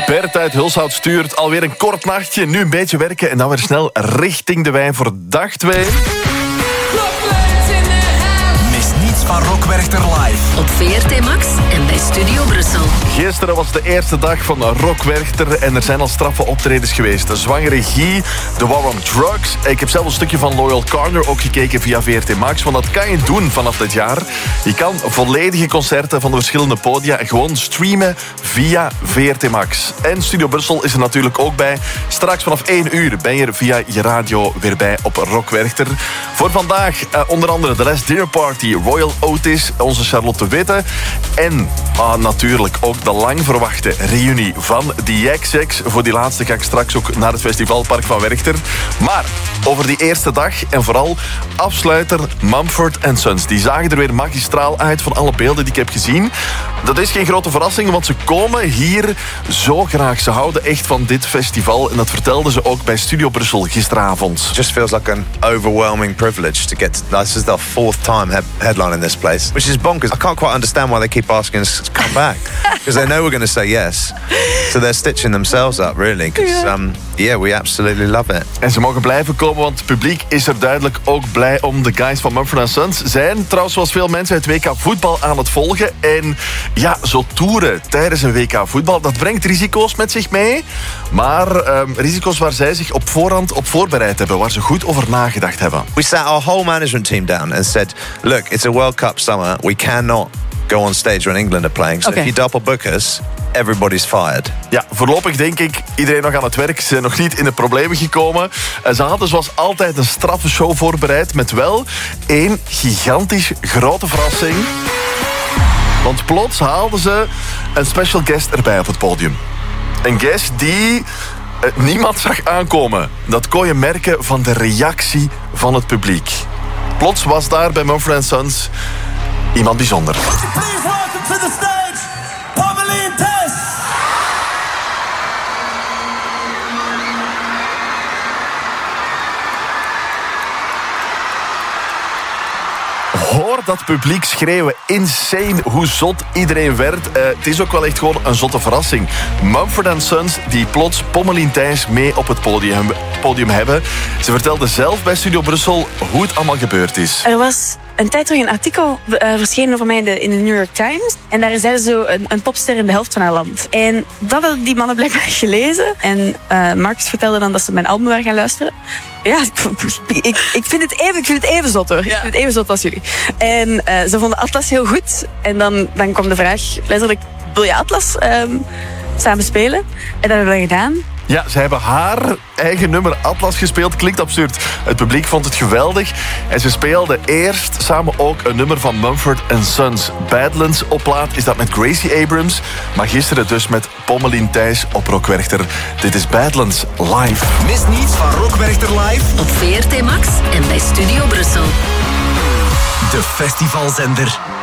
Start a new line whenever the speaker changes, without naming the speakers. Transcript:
Bert uit Hulshout stuurt alweer een kort nachtje. Nu een beetje werken en dan weer snel richting de wijn voor dag 2.
Mis niets van Rockwerchter live.
Op VRT Max en bij Studio Brussel.
Gisteren was de eerste dag van Rockwerchter en er zijn al straffe optredens geweest. De zwangere Guy, de War on Drugs. Ik heb zelf een stukje van Loyal Corner ook gekeken via VRT Max, want dat kan je doen vanaf dit jaar. Je kan volledige concerten van de verschillende podia gewoon streamen via VRT Max. En Studio Brussel is er natuurlijk ook bij. Straks vanaf 1 uur ben je er via je radio weer bij op Rockwerchter. Voor vandaag onder andere de Last Dinner Party, Royal Otis, onze Charlotte Witte en natuurlijk ook de lang verwachte reunie van The XX. Voor die laatste ga ik straks ook naar het festivalpark van Werchter. Maar over die eerste dag en vooral afsluiter Mumford & Sons. Die zagen er weer magistraal uit van alle beelden die ik heb gezien. Dat is geen grote verrassing, want ze komen hier zo graag. Ze houden echt van dit festival en dat vertelden ze ook bij Studio Brussel gisteravond.
It just feels like an overwhelming privilege to get to, this is the 4th time headlining this place, which is bonkers. I can't quite understand why they keep asking us to come back, because they know we're going to say yes. So they're stitching themselves up, really, because we absolutely love it.
En ze mogen blijven komen, want het publiek is er duidelijk ook blij om. De guys van Mumford & Sons zijn trouwens zoals veel mensen het WK voetbal aan het volgen. En ja, zo toeren tijdens een WK voetbal, dat brengt risico's met zich mee. Maar risico's waar zij zich op voorhand op voorbereid hebben, waar ze goed over nagedacht hebben.
We sat our whole management team down and said, look, it's a World Cup summer. We cannot go on stage when England are playing. So if you double book us, everybody's fired.
Ja, voorlopig denk ik iedereen nog aan het werk. Ze zijn nog niet in de problemen gekomen. Ze hadden zoals altijd een straffe show voorbereid met wel één gigantisch grote verrassing. Want plots haalden ze een special guest erbij op het podium. Een guest die niemand zag aankomen. Dat kon je merken van de reactie van het publiek. Plots was daar bij Mumford & Sons iemand bijzonder. Hoor dat publiek schreeuwen. Insane hoe zot iedereen werd. Het is ook wel echt gewoon een zotte verrassing. Mumford & Sons die plots Pommelien Thijs mee op het podium hebben. Ze vertelde zelf bij Studio Brussel hoe het allemaal gebeurd is.
Er was een tijd terug een artikel verschenen over mij in de New York Times. En daar zei ze een popster in de helft van haar land. En dat hadden die mannen blijkbaar gelezen. En Marcus vertelde dan dat ze mijn album waren gaan luisteren. Ja, ik vind het even zot hoor. Ja. Ik vind het even zot als jullie. En ze vonden Atlas heel goed. En dan kwam de vraag, letterlijk, wil je Atlas samen spelen? En dat hebben we dan gedaan.
Ja, ze hebben haar eigen nummer Atlas gespeeld. Klinkt absurd. Het publiek vond het geweldig. En ze speelden eerst samen ook een nummer van Mumford & Sons. Badlands op plaat is dat met Gracie Abrams. Maar gisteren dus met Pommelien Thijs op Rockwerchter. Dit is Badlands live.
Mis niets van Rockwerchter live.
Op VRT Max en bij Studio Brussel.
De festivalzender